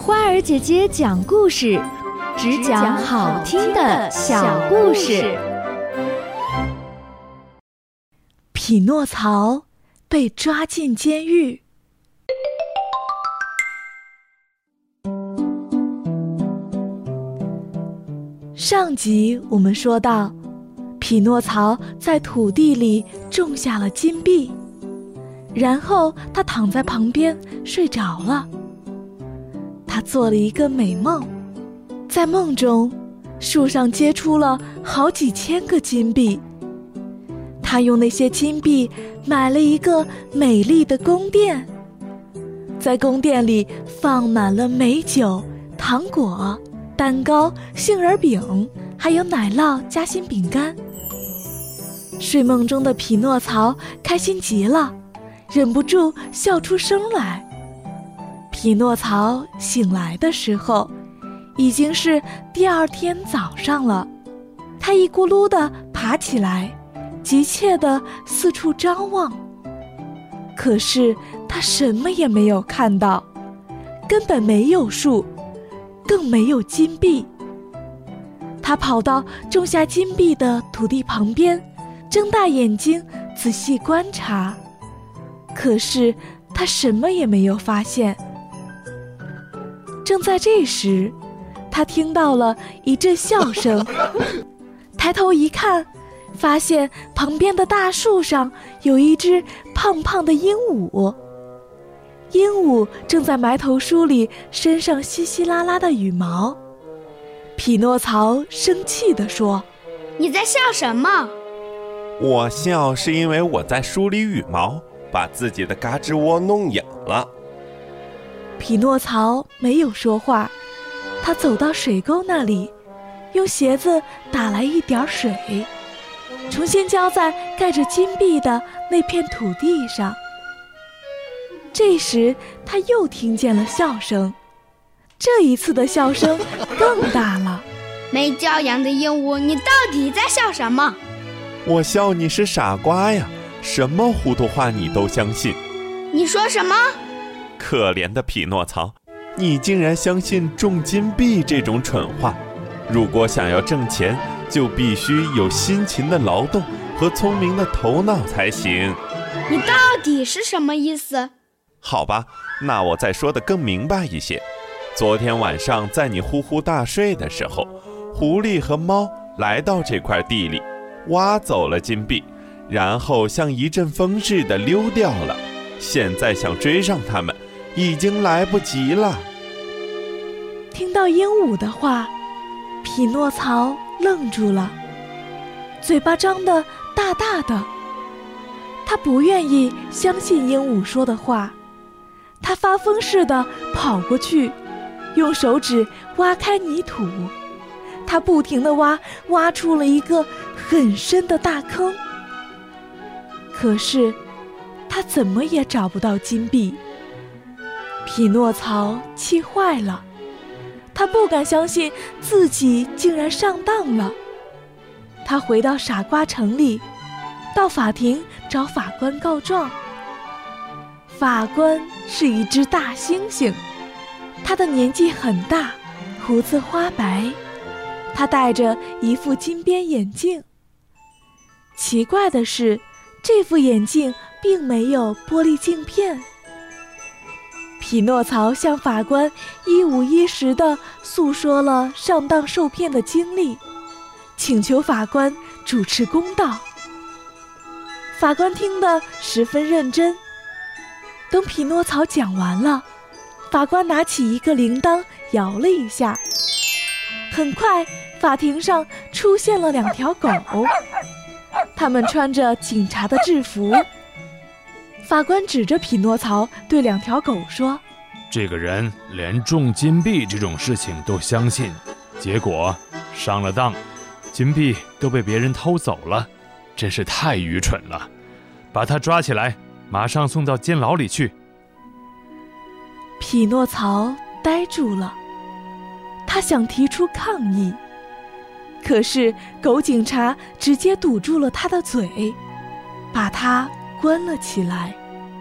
花儿姐姐讲故事，只讲好听的小故事。 匹诺曹被抓进监狱。上集我们说到，匹诺曹在土地里种下了金币，然后他躺在旁边睡着了。他做了一个美梦，在梦中，树上结出了好几千个金币。他用那些金币买了一个美丽的宫殿，在宫殿里放满了美酒、糖果、蛋糕、杏仁饼，还有奶酪夹心饼干。睡梦中的匹诺曹开心极了，忍不住笑出声来。匹诺曹醒来的时候，已经是第二天早上了。他一咕噜地爬起来，急切地四处张望。可是他什么也没有看到，根本没有树，更没有金币。他跑到种下金币的土地旁边，睁大眼睛仔细观察，可是他什么也没有发现。正在这时，他听到了一阵笑声，抬头一看，发现旁边的大树上有一只胖胖的鹦鹉。鹦鹉正在埋头梳理身上稀稀拉拉的羽毛。匹诺曹生气地说：“ 你在笑什么？”“ 我笑是因为我在梳理羽毛，把自己的嘎吱窝弄痒了。” 匹诺曹没有说话，他走到水沟那里，用鞋子打来一点水，重新浇在盖着金币的那片土地上。这时他又听见了笑声，这一次的笑声更大了。 “没教养的鹦鹉，你到底在笑什么？”“ 我笑你是傻瓜呀，什么糊涂话你都相信。”“ 你说什么？”“ 可怜的匹诺曹，你竟然相信种金币这种蠢话。如果想要挣钱，就必须有辛勤的劳动和聪明的头脑才行。”“ 你到底是什么意思？”“ 好吧，那我再说得更明白一些。昨天晚上在你呼呼大睡的时候，狐狸和猫来到这块地里，挖走了金币，然后像一阵风似的溜掉了。现在想追上他们，已经来不及了。” 听到鹦鹉的话，匹诺曹愣住了，嘴巴张得大大的。他不愿意相信鹦鹉说的话，他发疯似的跑过去，用手指挖开泥土。他不停地挖出了一个很深的大坑。可是他怎么也找不到金币。匹诺曹气坏了，他不敢相信自己竟然上当了。他回到傻瓜城里，到法庭找法官告状。法官是一只大猩猩，他的年纪很大，胡子花白，他戴着一副金边眼镜。奇怪的是，这副眼镜并没有玻璃镜片。匹诺曹向法官一五一十地诉说了上当受骗的经历，请求法官主持公道。法官听得十分认真。等匹诺曹讲完了，法官拿起一个铃铛摇了一下，很快法庭上出现了2条狗，他们穿着警察的制服。法官指着匹诺曹对2条狗说：“ 这个人连种金币这种事情都相信，结果上了当，金币都被别人偷走了，真是太愚蠢了。把他抓起来，马上送到监牢里去。” 匹诺曹呆住了，他想提出抗议，可是狗警察直接堵住了他的嘴，把他关了起来。